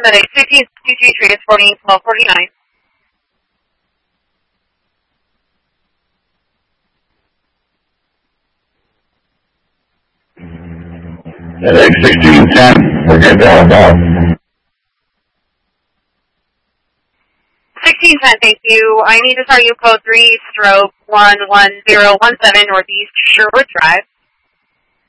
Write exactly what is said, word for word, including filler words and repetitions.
FedEx fifteen sixty-two, transporting twelve forty-nine. FedEx sixteen ten, we're good down down. sixteen ten, thank you. I need to start you code three stroke one one zero one seven Northeast Sherwood Drive.